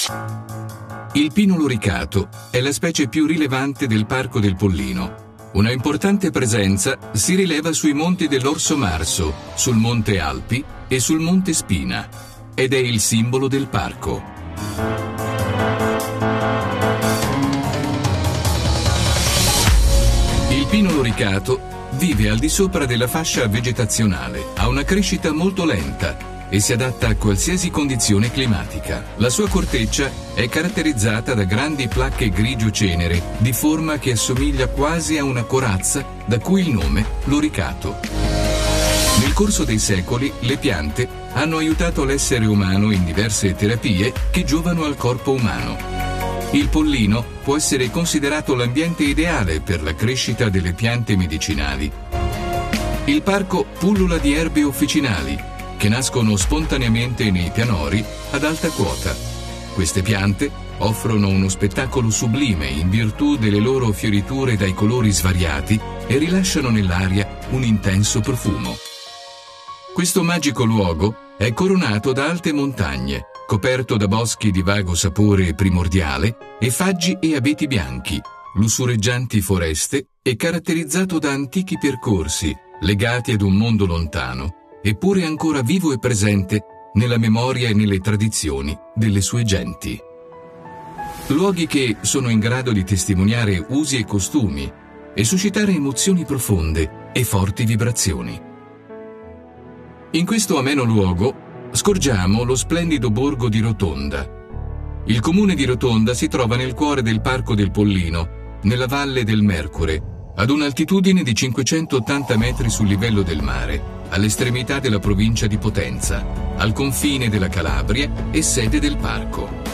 Il pino loricato è la specie più rilevante del Parco del Pollino. Una importante presenza si rileva sui monti dell'Orso Marso, sul Monte Alpi e sul Monte Spina, ed è il simbolo del parco. Il pino loricato vive al di sopra della fascia vegetazionale, ha una crescita molto lenta e si adatta a qualsiasi condizione climatica. La sua corteccia è caratterizzata da grandi placche grigio-cenere di forma che assomiglia quasi a una corazza, da cui il nome loricato. Nel corso dei secoli le piante hanno aiutato l'essere umano in diverse terapie che giovano al corpo umano. Il Pollino può essere considerato l'ambiente ideale per la crescita delle piante medicinali. Il parco pullula di erbe officinali che nascono spontaneamente nei pianori ad alta quota. Queste piante offrono uno spettacolo sublime in virtù delle loro fioriture dai colori svariati e rilasciano nell'aria un intenso profumo. Questo magico luogo è coronato da alte montagne, coperto da boschi di vago sapore primordiale e faggi e abeti bianchi, lussureggianti foreste e caratterizzato da antichi percorsi legati ad un mondo lontano, eppure ancora vivo e presente nella memoria e nelle tradizioni delle sue genti. Luoghi che sono in grado di testimoniare usi e costumi e suscitare emozioni profonde e forti vibrazioni. In questo ameno luogo scorgiamo lo splendido borgo di Rotonda. Il comune di Rotonda si trova nel cuore del Parco del Pollino, nella valle del Mercure, ad un'altitudine di 580 metri sul livello del mare, all'estremità della provincia di Potenza, al confine della Calabria e sede del parco.